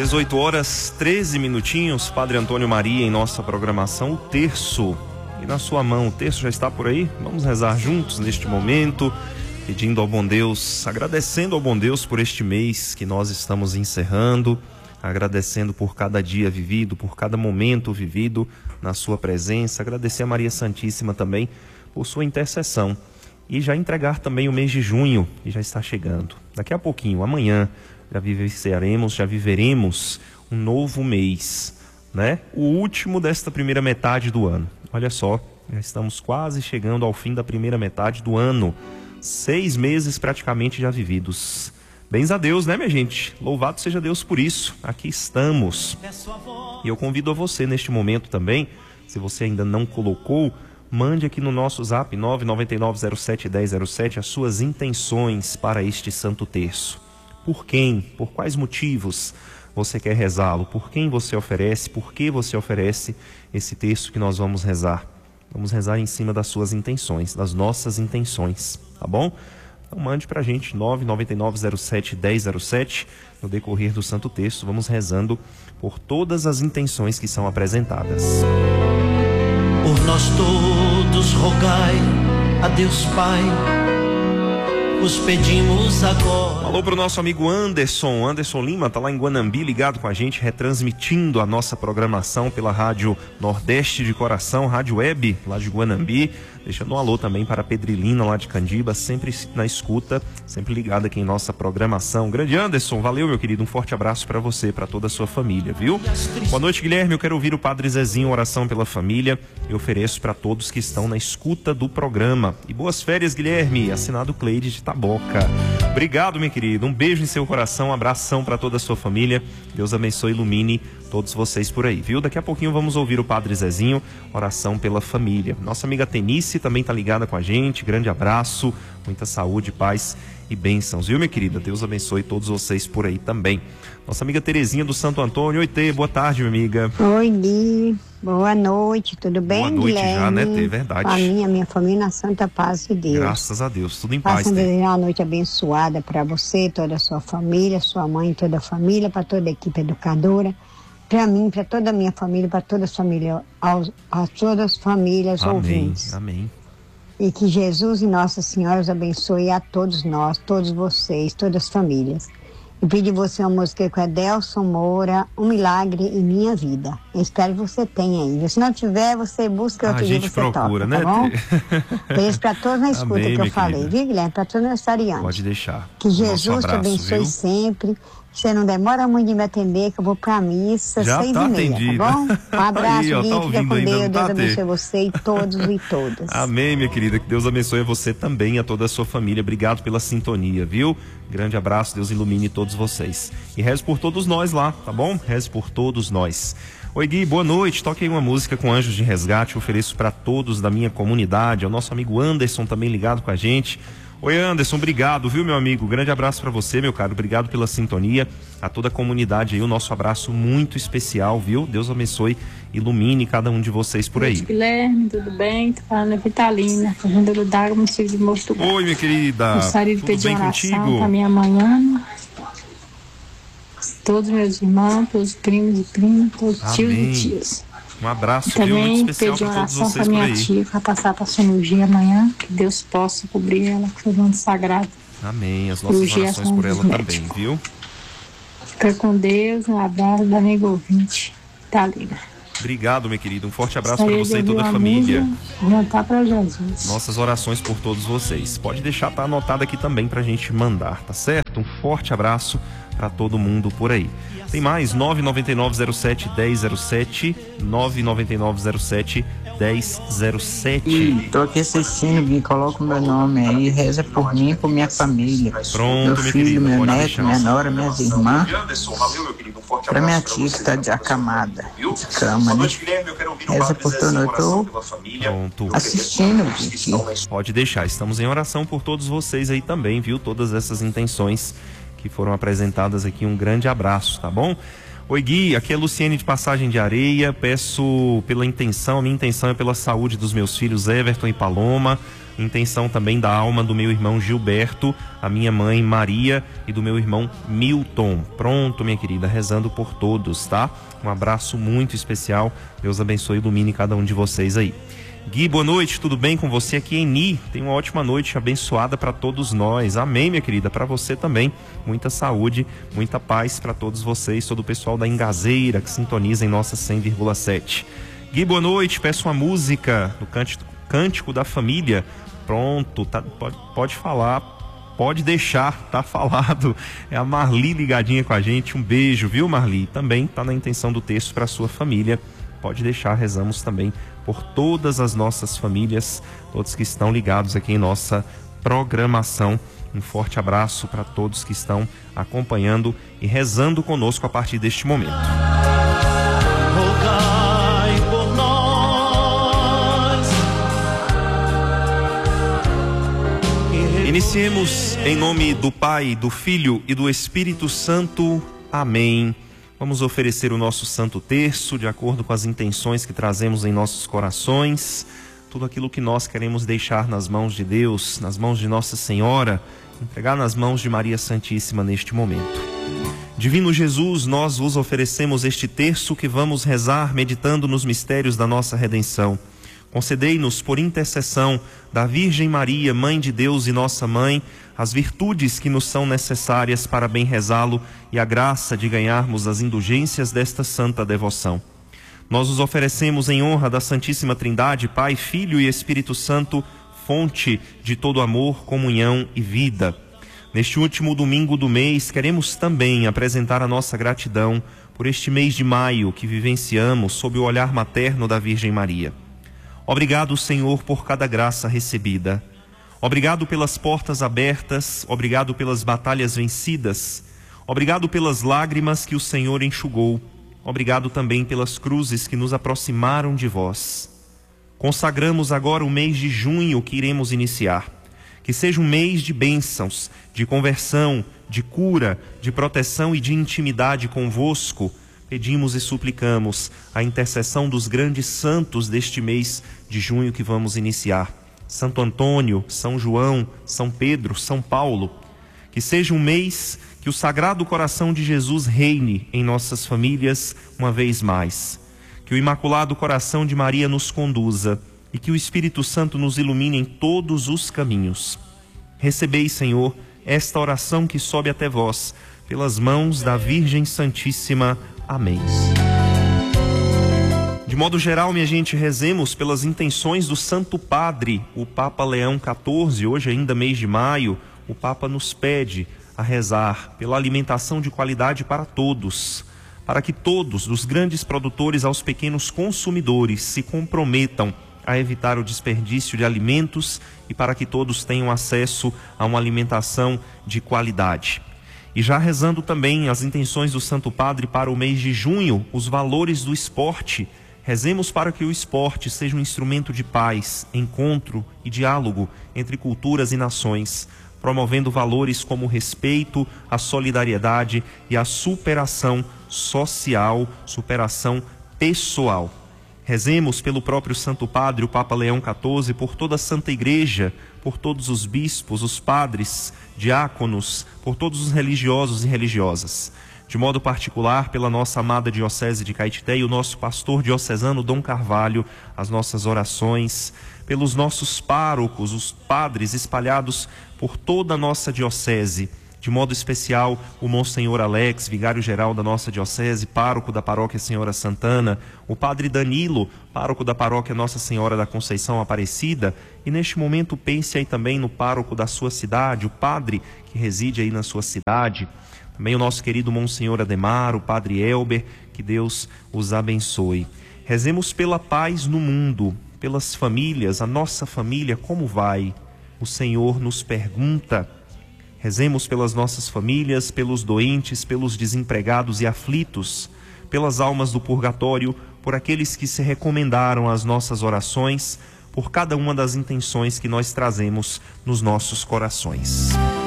18 horas 13 minutinhos, Padre Antônio Maria em nossa programação, o terço. E na sua mão, o terço já está por aí? Vamos rezar juntos neste momento, pedindo ao bom Deus, agradecendo ao bom Deus por este mês que nós estamos encerrando, agradecendo por cada dia vivido, por cada momento vivido na sua presença, agradecer a Maria Santíssima também por sua intercessão. E já entregar também o mês de junho, que já está chegando. Daqui a pouquinho, amanhã, já viveremos um novo mês, né? O último desta primeira metade do ano. Olha só, já estamos quase chegando ao fim da primeira metade do ano. 6 meses praticamente já vividos. Bens a Deus, né, minha gente? Louvado seja Deus por isso. Aqui estamos. E eu convido a você neste momento também, se você ainda não colocou, mande aqui no nosso zap 999071007 as suas intenções para este Santo Terço. Por quem? Por quais motivos você quer rezá-lo? Por quem você oferece? Por que você oferece esse terço que nós vamos rezar? Vamos rezar em cima das suas intenções, das nossas intenções, tá bom? Então mande pra gente 999071007 no decorrer do Santo Terço. Vamos rezando por todas as intenções que são apresentadas. Por nós todos rogai a Deus Pai, os pedimos agora. Alô pro nosso amigo Anderson Lima, tá lá em Guanambi, ligado com a gente, retransmitindo a nossa programação pela Rádio Nordeste de Coração, Rádio Web, lá de Guanambi. Deixando um alô também para a Pedrilina, lá de Candiba, sempre na escuta, sempre ligado aqui em nossa programação. Grande Anderson, valeu, meu querido, um forte abraço para você, para toda a sua família, viu? Boa noite, Guilherme, eu quero ouvir o Padre Zezinho, oração pela família. Eu ofereço para todos que estão na escuta do programa. E boas férias, Guilherme, assinado Cleide de Taboca. Obrigado, meu querido, um beijo em seu coração, um abração para toda a sua família. Deus abençoe e ilumine todos vocês por aí, viu? Daqui a pouquinho vamos ouvir o Padre Zezinho, oração pela família. Nossa amiga Tenice também tá ligada com a gente, grande abraço, muita saúde, paz e bênçãos, viu, minha querida? Deus abençoe todos vocês por aí também. Nossa amiga Terezinha do Santo Antônio. Oi, Tê, boa tarde, minha amiga. Oi, Gui, boa noite, tudo bem, Boa noite, Guilherme? já, né, Tê? Verdade. A minha família na santa paz de Deus. Graças a Deus, tudo em paz, Façam Tê. desejar uma noite abençoada para você, toda a sua família, sua mãe, toda a família, para toda a equipe educadora, para mim, para toda a minha família, para toda a família, a todas as famílias ouvintes. Amém. E que Jesus e Nossa Senhora os abençoe a todos nós, todos vocês, todas as famílias. E pedir você uma música com a Delson Moura, Um Milagre em Minha Vida. Eu espero que você tenha aí. Se não tiver, você busca outro dia, você procura, toca, né, tá bom? Beijo para todos na escuta. Amém, que eu falei, querida. viu, Guilherme? Para todos os aniversariantes. Pode deixar. Que Jesus te abençoe, viu? Sempre. Você não demora muito de me atender, que eu vou pra missa, Já 6h30, tá atendido. tá bom? Um abraço, Aí, ó, Gui, tá fica ouvindo com ainda, Deus, não Deus tá, abençoe Tê? você e todos e todas. Amém, minha querida, que Deus abençoe a você também e a toda a sua família. Obrigado pela sintonia, viu? Grande abraço, Deus ilumine todos vocês. E reze por todos nós lá, tá bom? Reze por todos nós. Oi, Gui, boa noite. Toque aí uma música com Anjos de Resgate. Eu ofereço para todos da minha comunidade. É o nosso amigo Anderson também ligado com a gente. Oi, Anderson, obrigado, viu, meu amigo? Grande abraço para você, meu caro. Obrigado pela sintonia. A toda a comunidade aí, o nosso abraço muito especial, viu? Deus abençoe, ilumine cada um de vocês por aí. Oi, Guilherme, tudo bem? Tô falando a Vitalina, fazendo d'água, município de Mosto Grosso. Oi, minha querida. Gostaria de Tudo pedir bem oração contigo? para minha mãe Ana, todos meus irmãos, todos os primos e primas, todos os tios Amém. e tias. Um abraço, viu? Também Muito especial pedir para todos oração para vocês por minha aí. tia, para passar para a cirurgia amanhã, que Deus possa cobrir ela com o manto sagrado. Amém. As nossas Cirurgia orações por ela dos também, médicos. viu? Fica com Deus, um abraço da amiga ouvinte, Vitalina. Obrigado, minha querida. Um forte abraço para Gostaria você e de toda a ouvir uma família. música, Jantar para Jesus. Nossas orações por todos vocês. Pode deixar, tá anotado aqui também pra gente mandar, tá certo? Um forte abraço para todo mundo por aí. Tem mais, 99907-1007, 99907-1007. Tô aqui assistindo, Gui, coloca o meu nome aí, reza por mim e por minha família. Pronto, meu minha filho, querida, meu pode neto, deixar. minha nora, minhas irmãs. Pra minha tia que tá de acamada, de cama, né? Reza por todo mundo. Eu tô Pronto. assistindo, Gui. Pode deixar, estamos em oração por todos vocês aí também, viu? Todas essas intenções que foram apresentadas aqui, um grande abraço, tá bom? Oi, Gui, aqui é Luciene de Passagem de Areia, peço pela intenção, a minha intenção é pela saúde dos meus filhos Everton e Paloma, Intenção também da alma do meu irmão Gilberto, a minha mãe Maria e do meu irmão Milton. Pronto, minha querida, rezando por todos, tá? Um abraço muito especial. Deus abençoe e ilumine cada um de vocês aí. Gui, boa noite, tudo bem com você aqui em Ni? Tenha uma ótima noite abençoada para todos nós. Amém, minha querida, para você também. Muita saúde, muita paz para todos vocês, todo o pessoal da Engazeira que sintoniza em nossa 100,7. Gui, boa noite, peço uma música do Cântico da Família. Pronto, tá, pode falar, pode deixar, tá falado. É a Marli ligadinha com a gente, um beijo, viu, Marli? Também tá na intenção do texto para sua família. Pode deixar, rezamos também por todas as nossas famílias, todos que estão ligados aqui em nossa programação. Um forte abraço para todos que estão acompanhando e rezando conosco a partir deste momento. Rogai por nós. Iniciemos em nome do Pai, do Filho e do Espírito Santo. Amém. Vamos oferecer o nosso Santo Terço de acordo com as intenções que trazemos em nossos corações. Tudo aquilo que nós queremos deixar nas mãos de Deus, nas mãos de Nossa Senhora, entregar nas mãos de Maria Santíssima neste momento. Divino Jesus, nós vos oferecemos este terço que vamos rezar meditando nos mistérios da nossa redenção. Concedei-nos, por intercessão da Virgem Maria, Mãe de Deus e nossa Mãe, as virtudes que nos são necessárias para bem rezá-lo e a graça de ganharmos as indulgências desta santa devoção. Nós os oferecemos em honra da Santíssima Trindade, Pai, Filho e Espírito Santo, fonte de todo amor, comunhão e vida. Neste último domingo do mês, queremos também apresentar a nossa gratidão por este mês de maio que vivenciamos sob o olhar materno da Virgem Maria. Obrigado, Senhor, por cada graça recebida. Obrigado pelas portas abertas, obrigado pelas batalhas vencidas, obrigado pelas lágrimas que o Senhor enxugou, obrigado também pelas cruzes que nos aproximaram de vós. Consagramos agora o mês de junho que iremos iniciar. Que seja um mês de bênçãos, de conversão, de cura, de proteção e de intimidade convosco. Pedimos e suplicamos a intercessão dos grandes santos deste mês de junho que vamos iniciar. Santo Antônio, São João, São Pedro, São Paulo. Que seja um mês que o Sagrado Coração de Jesus reine em nossas famílias uma vez mais. Que o Imaculado Coração de Maria nos conduza e que o Espírito Santo nos ilumine em todos os caminhos. Recebei, Senhor, esta oração que sobe até vós, pelas mãos da Virgem Santíssima. Amém. De modo geral, minha gente, rezemos pelas intenções do Santo Padre, o Papa Leão XIV. Hoje, ainda mês de maio, o Papa nos pede a rezar pela alimentação de qualidade para todos, para que todos, dos grandes produtores aos pequenos consumidores, se comprometam a evitar o desperdício de alimentos e para que todos tenham acesso a uma alimentação de qualidade. E já rezando também as intenções do Santo Padre para o mês de junho, os valores do esporte. Rezemos para que o esporte seja um instrumento de paz, encontro e diálogo entre culturas e nações, promovendo valores como o respeito, a solidariedade e a superação social, superação pessoal. Rezemos pelo próprio Santo Padre, o Papa Leão XIV, por toda a Santa Igreja, por todos os bispos, os padres, diáconos, por todos os religiosos e religiosas. De modo particular, pela nossa amada Diocese de Caetité e o nosso pastor diocesano Dom Carvalho, as nossas orações, pelos nossos párocos, os padres espalhados por toda a nossa Diocese, de modo especial o Monsenhor Alex, vigário-geral da nossa Diocese, pároco da Paróquia Senhora Santana, o Padre Danilo, pároco da Paróquia Nossa Senhora da Conceição Aparecida, e neste momento pense aí também no pároco da sua cidade, o padre que reside aí na sua cidade, também o nosso querido Monsenhor Ademar, o Padre Elber, que Deus os abençoe. Rezemos pela paz no mundo, pelas famílias, a nossa família, como vai? O Senhor nos pergunta. Rezemos pelas nossas famílias, pelos doentes, pelos desempregados e aflitos, pelas almas do purgatório, por aqueles que se recomendaram às nossas orações, por cada uma das intenções que nós trazemos nos nossos corações.